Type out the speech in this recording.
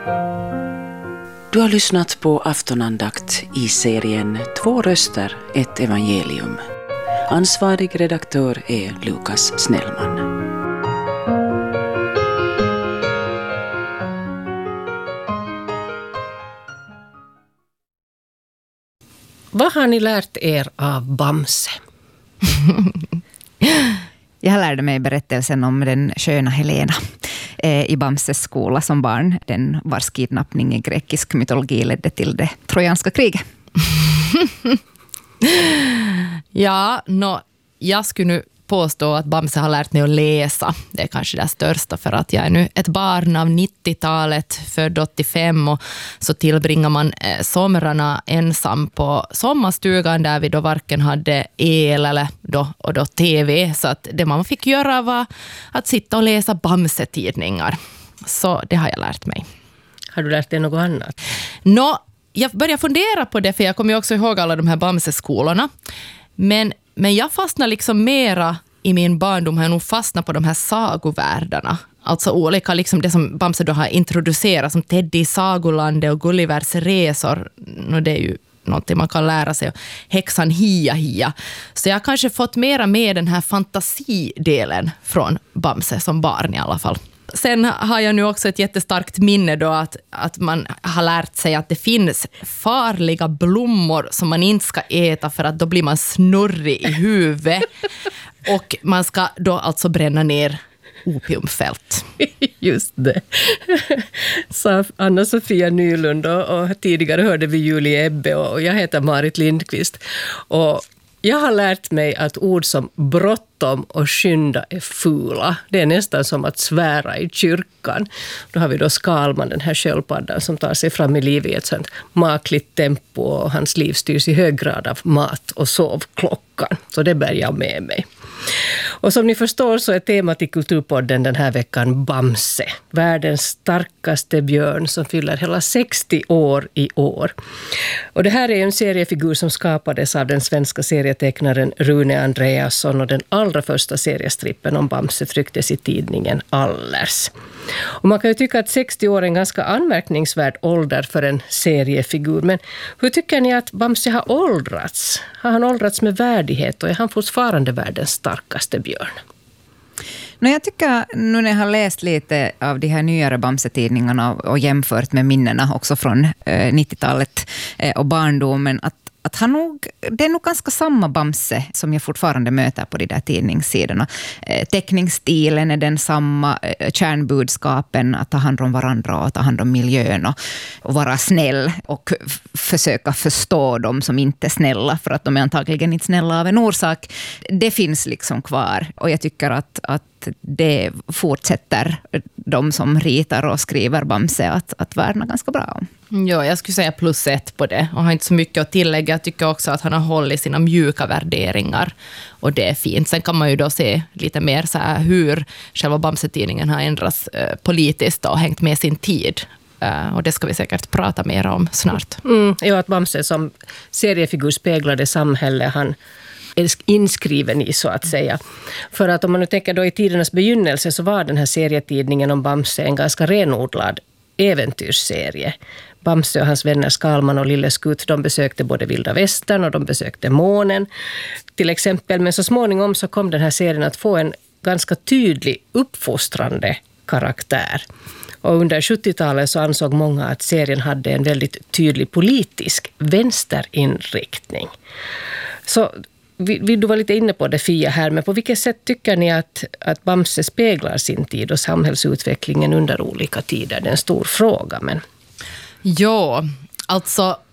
Du har lyssnat på aftonandakt i serien 2 röster, ett evangelium. Ansvarig redaktör är Lukas Snellman. Vad har ni lärt er av Bamse? Jag lärde mig berättelsen om den sköna Helena i Bamses skola som barn. Den vars kidnappning i grekisk mytologi ledde till det trojanska kriget. Jag skulle nu påstå att Bamse har lärt mig att läsa. Det är kanske det största, för att jag är nu ett barn av 90-talet, född 85, och så tillbringar man somrarna ensam på sommarstugan där vi då varken hade el eller då tv, så att det man fick göra var att sitta och läsa Bamse-tidningar. Så det har jag lärt mig. Har du lärt dig något annat? Jag började fundera på det, för jag kommer ju också ihåg alla de här Bamse-skolorna. Men jag fastnar liksom mera i min barndom, har jag nog fastnat på de här sagovärldarna. Alltså olika, liksom det som Bamse då har introducerat, som Teddy i Sagolandet och Gullivers resor. Det är ju någonting man kan lära sig. Häxan Hia. Så jag har kanske fått mera med den här fantasidelen från Bamse som barn i alla fall. Sen har jag nu också ett jättestarkt minne då att man har lärt sig att det finns farliga blommor som man inte ska äta, för att då blir man snurrig i huvudet. Och man ska då alltså bränna ner opiumfält. Just det. Sa Anna-Sofia Nylund, och tidigare hörde vi Julie Ebbe, och jag heter Marit Lindqvist. Och jag har lärt mig att ord som bråttom och skynda är fula. Det är nästan som att svära i kyrkan. Då har vi då Skalman, den här sköldpaddan som tar sig fram i livet i ett sånt makligt tempo, och hans liv styrs i hög grad av mat- och sovklockan. Så det bär jag med mig. Och som ni förstår så är temat i Kulturpodden den här veckan Bamse, världens starkaste björn som fyller hela 60 år i år. Och det här är en seriefigur som skapades av den svenska serietecknaren Rune Andreasson, och den allra första seriestrippen om Bamse trycktes i tidningen Allers. Och man kan ju tycka att 60 år är en ganska anmärkningsvärd ålder för en seriefigur, men hur tycker ni att Bamse har åldrats? Har han åldrats med värdighet, och är han fortfarande världens starkaste björn? Jag tycker, nu när jag har läst lite av de här nyare Bamse-tidningarna och jämfört med minnena också från 90-talet och barndomen, att det är nog ganska samma Bamse som jag fortfarande möter på de där tidningssidorna. Teckningsstilen är den samma, kärnbudskapen att ta hand om varandra och ta hand om miljön och vara snäll och försöka förstå dem som inte är snälla, för att de är antagligen inte snälla av en orsak. Det finns liksom kvar, och jag tycker att det fortsätter de som ritar och skriver Bamse att värna ganska bra om. Ja, jag skulle säga +1 på det, och har inte så mycket att tillägga. Jag tycker också att han har hållit sina mjuka värderingar, och det är fint. Sen kan man ju då se lite mer så här hur själva Bamse-tidningen har ändrats politiskt och hängt med sin tid. Och det ska vi säkert prata mer om snart. Ja, att Bamse som seriefigur speglade samhället han är inskriven i, så att säga. För att om man nu tänker då i tidernas begynnelse, så var den här serietidningen om Bamse en ganska renodlad äventyrsserie. Bamse och hans vänner Skalman och Lille Skutt, de besökte både Vilda Västern och de besökte månen till exempel. Men så småningom så kom den här serien att få en ganska tydlig uppfostrande karaktär. Och under 70-talet så ansåg många att serien hade en väldigt tydlig politisk vänsterinriktning. Så du var lite inne på det, Fia, här, men på vilket sätt tycker ni att Bamse speglar sin tid och samhällsutvecklingen under olika tider? Det är en stor fråga, men... Ja, alltså